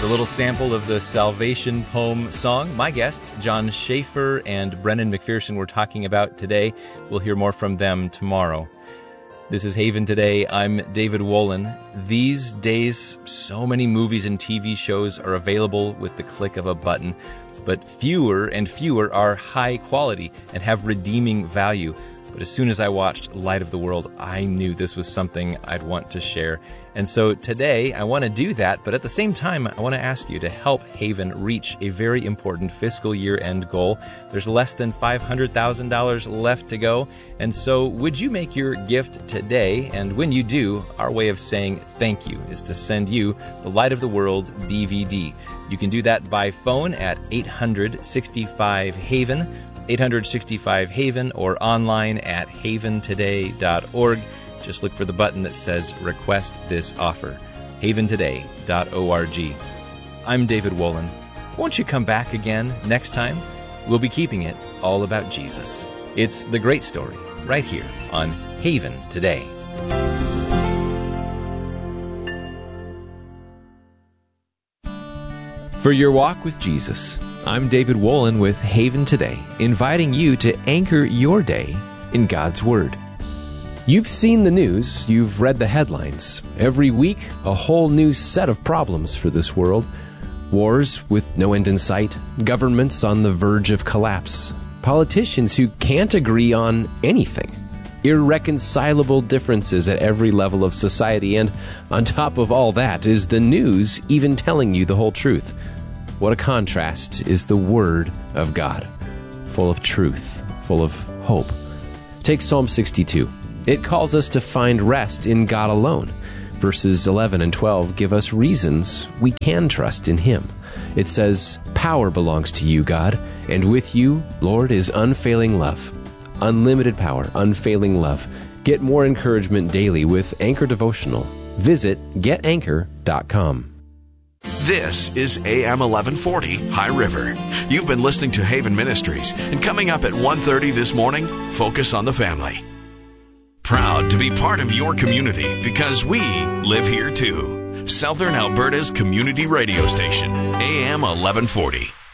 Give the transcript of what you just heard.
a little sample of the Salvation Poem song. My guests, John Schaefer and Brennan McPherson, were talking about today. We'll hear more from them tomorrow. This is Haven Today. I'm David Wolin. These days, so many movies and TV shows are available with the click of a button, but fewer and fewer are high quality and have redeeming value. But as soon as I watched Light of the World, I knew this was something I'd want to share. And so today, I want to do that, but at the same time, I want to ask you to help Haven reach a very important fiscal year-end goal. There's less than $500,000 left to go, and so would you make your gift today? And when you do, our way of saying thank you is to send you the Light of the World DVD. You can do that by phone at 865-HAVEN, 865-HAVEN, or online at haventoday.org. Just look for the button that says Request This Offer, haventoday.org. I'm David Wolin. Won't you come back again next time? We'll be keeping it all about Jesus. It's The Great Story, right here on Haven Today. For your walk with Jesus, I'm David Wolin with Haven Today, inviting you to anchor your day in God's Word. You've seen the news, you've read the headlines. Every week, a whole new set of problems for this world. Wars with no end in sight, governments on the verge of collapse, politicians who can't agree on anything, irreconcilable differences at every level of society, and on top of all that is the news even telling you the whole truth. What a contrast is the Word of God, full of truth, full of hope. Take Psalm 62. It calls us to find rest in God alone. Verses 11 and 12 give us reasons we can trust in Him. It says, "Power belongs to you, God, and with you, Lord, is unfailing love." Unlimited power, unfailing love. Get more encouragement daily with Anchor Devotional. Visit getanchor.com. This is AM 1140 High River. You've been listening to Haven Ministries, and coming up at 1:30 this morning, Focus on the Family. Proud to be part of your community because we live here too. Southern Alberta's community radio station, AM 1140.